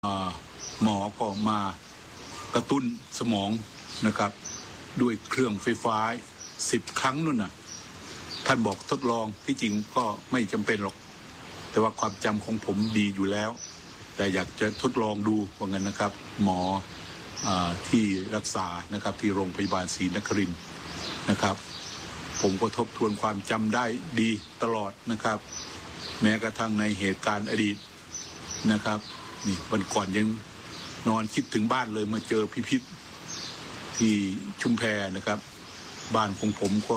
หมอก็มากระตุ้นสมองนะครับด้วยเครื่องไฟฟ้า10 ครั้งนู่นน่ะท่านบอกทดลองที่จริงก็ไม่จำเป็นหรอกแต่ว่าความจำของผมดีอยู่แล้วแต่อยากจะทดลองดูว่างั้นนะครับหมอที่รักษานะครับที่โรงพยาบาลศรีนครินทร์นะครับผมก็ทบทวนความจำได้ดีตลอดนะครับแม้กระทั่งในเหตุการณ์อดีตนะครับนี่วันก่อนยังนอนคิดถึงบ้านเลยมาเจอพิพิธที่ชุมแพนะครับบ้านของผมก็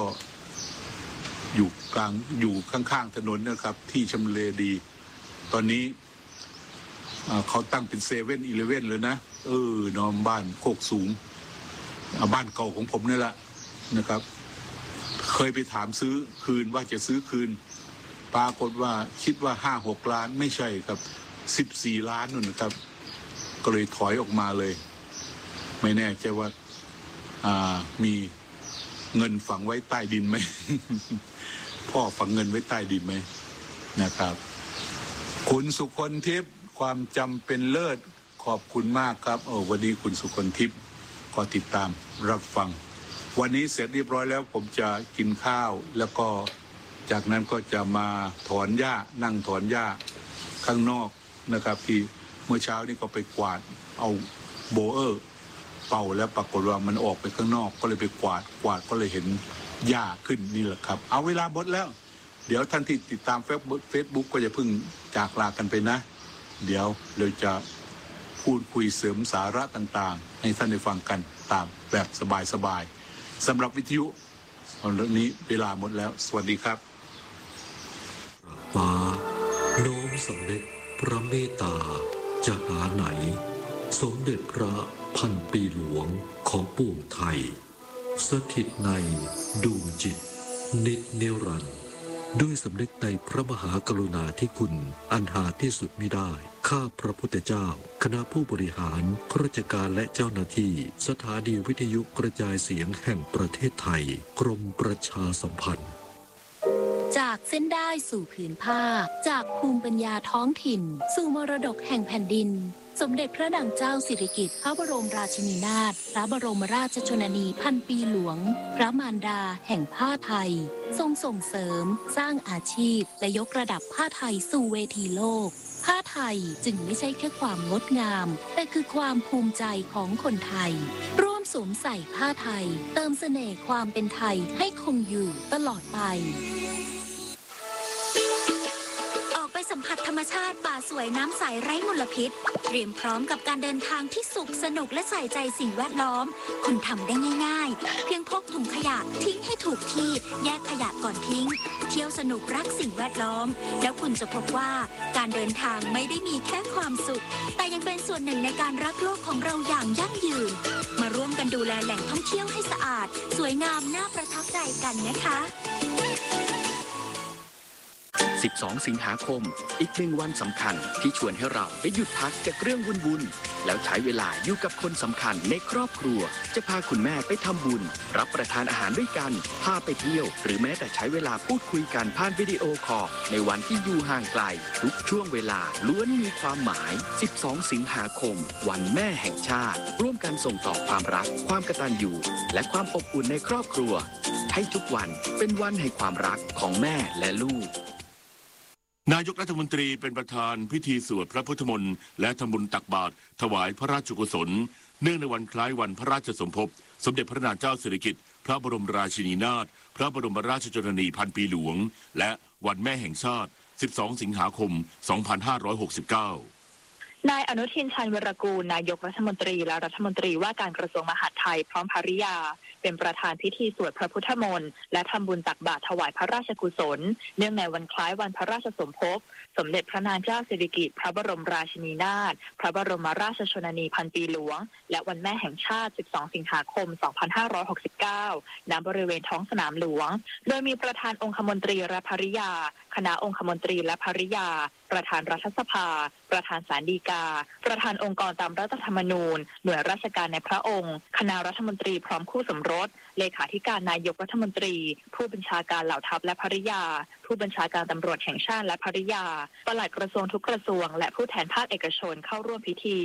อยู่ข้างๆถนนนะครับที่ชำเลดีตอนนี้เขาตั้งเป็น7-11เลยนะนอนบ้านโคกสูงบ้านเก่าของผมนี่แหละนะครับเคยไปถามซื้อคืนว่าจะซื้อคืนปรากฏว่าคิดว่า5-6 ล้านไม่ใช่ครับ14 ล้านนู่นนะครับก็เลยถอยออกมาเลยไม่แน่ใจว่ามีเงินฝังไว้ใต้ดินไหม พ่อฝังเงินไว้ใต้ดินไหมนะครับคุณสุคนทิพย์ความจำเป็นเลิศขอบคุณมากครับวันนี้คุณสุคนทิพย์ก็ติดตามรับฟังวันนี้เสร็จเรียบร้อยแล้วผมจะกินข้าวแล้วก็จากนั้นก็จะมาถอนหญ้านั่งถอนหญ้าข้างนอกนะครับที่เมื่อเช้านี้ก็ไปกวาดเอาโบเออร์เป่าแล้วปรากฏว่ามันออกไปข้างนอกก็เลยไปกวาดก็เลยเห็นหญ้าขึ้นนี่แหละครับเอาเวลาหมดแล้วเดี๋ยวท่านที่ติดตามเฟซบุ๊กก็จะพึ่งจากลากันไปนะเดี๋ยวเราจะพูดคุยเสริมสาระต่างๆให้ท่านได้ฟังกันตามแบบสบายๆสำหรับวิทยุตอนนี้เวลาหมดแล้วสวัสดีครับฟ้าโน้มสำเร็จพระเมตตาจะหาไหนสมเด็จพระพันปีหลวงของปวงไทยสถิตในดวงจิตนิจนิรันดร์ด้วยสำนึกในพระมหากรุณาธิคุณอันหาที่สุดมิได้ข้าพระพุทธเจ้าคณะผู้บริหารข้าราชการและเจ้าหน้าที่สถานีวิทยุกระจายเสียงแห่งประเทศไทยกรมประชาสัมพันธ์จากเส้นได้สู่ผืนผ้าจากภูมิปัญญาท้องถิ่นสู่มรดกแห่งแผ่นดินสมเด็จพระนางเจ้าสิริกิติ์พระบรมราชินีนาถพระบรมราชชนนีพันปีหลวงพระมารดาแห่งผ้าไทยทรงส่งเสริมสร้างอาชีพและยกระดับผ้าไทยสู่เวทีโลกผ้าไทยจึงไม่ใช่แค่ความงดงามแต่คือความภูมิใจของคนไทยร่วมสวมใส่ผ้าไทยเติมเสน่ห์ความเป็นไทยให้คงอยู่ตลอดไปสัมผัสธรรมชาติป่าสวยน้ำใสไร้มลพิษเตรียมพร้อมกับการเดินทางที่สุขสนุกและใส่ใจสิ่งแวดล้อมคุณทำได้ง่ายๆเพียงพกถุงขยะทิ้งให้ถูกที่แยกขยะก่อนทิ้งเที่ยวสนุกรักสิ่งแวดล้อมแล้วคุณจะพบว่าการเดินทางไม่ได้มีแค่ความสุขแต่ยังเป็นส่วนหนึ่งในการรักโลกของเราอย่างยั่งยืนมาร่วมกันดูแลแหล่งท่องเที่ยวให้สะอาดสวยงามน่าประทับใจกันนะคะ 12 สิงหาคมอีก1 วันสำคัญที่ชวนให้เราได้หยุดพักจากเรื่องวุ่นๆแล้วใช้เวลาอยู่กับคนสำคัญในครอบครัวจะพาคุณแม่ไปทำบุญรับประทานอาหารด้วยกันพาไปเที่ยวหรือแม้แต่ใช้เวลาพูดคุยกันผ่านวิดีโอคอลในวันที่อยู่ห่างไกลทุกช่วงเวลาล้วนมีความหมาย12 สิงหาคมวันแม่แห่งชาติร่วมกันส่งต่อความรักความกตัญญูและความอบอุ่นในครอบครัวให้ทุกวันเป็นวันแห่งความรักของแม่และลูกนายกรัฐมนตรีเป็นประธานพิธีสวดพระพุทธมนต์และทำบุญตักบาตรถวายพระราชกุศลเนื่องในวันคล้ายวันพระราชสมภพสมเด็จพระนางเจ้าสิริกิติ์พระบรมราชินีนาถพระบรมราชชนนีพันปีหลวงและวันแม่แห่งชาติ12 สิงหาคม 2569 นายอนุทินชาญวีรกูลนายกรัฐมนตรีและรัฐมนตรีว่าการกระทรวงมหาดไทยพร้อมภริยาเป็นประธานพิธีสวดพระพุทธมนต์และทำบุญตักบาตรถวายพระราชกุศลเนื่องในวันคล้ายวันพระราชสมภพสมเด็จพระนางเจ้าสิริกิติ์พระบรมราชินีนาถพระบรมราชชนนีพันปีหลวงและวันแม่แห่งชาติ12 สิงหาคม 2569ณบริเวณท้องสนามหลวงโดยมีประธานองคมนตรีและภริยาคณะองคมนตรีและภริยาประธานรัฐสภาประธานศาลฎีกาประธานองค์กรตามรัฐธรรมนูญหน่วยราชการในพระองค์คณะรัฐมนตรีพร้อมคู่สมรสเลขาธิการนายกรัฐมนตรีผู้บัญชาการเหล่าทัพและภริยาผู้บัญชาการตำรวจแห่งชาติและภริยาปลัดกระทรวงทุกกระทรวงและผู้แทนภาคเอกชนเข้าร่วมพิธี